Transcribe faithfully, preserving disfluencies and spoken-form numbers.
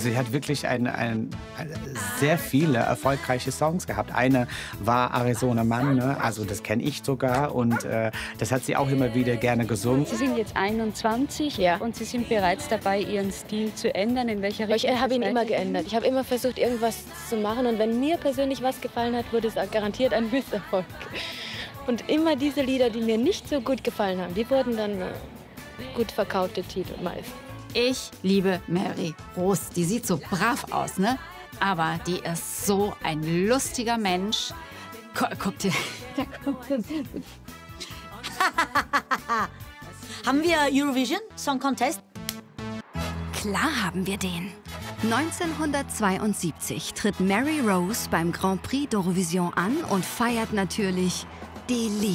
Also sie hat wirklich ein, ein, ein, sehr viele erfolgreiche Songs gehabt. Eine war Arizona Man, ne? Also das kenne ich sogar und äh, das hat sie auch immer wieder gerne gesungen. Sie sind jetzt einundzwanzig, ja, und Sie sind bereits dabei, Ihren Stil zu ändern. In welcher Richtung? Ich habe ihn immer geändert. Ich habe immer versucht, irgendwas zu machen und wenn mir persönlich was gefallen hat, wurde es garantiert ein Misserfolg. Und immer diese Lieder, die mir nicht so gut gefallen haben, die wurden dann äh, gut verkaufte Titel meist. Ich liebe Mary Rose. Die sieht so brav aus, ne? Aber die ist so ein lustiger Mensch. Guck, guck dir. Da kommt das. Haben wir Eurovision Song Contest? Klar haben wir den. neunzehnhundertzweiundsiebzig tritt Mary Rose beim Grand Prix d'Eurovision an und feiert natürlich die Liebe.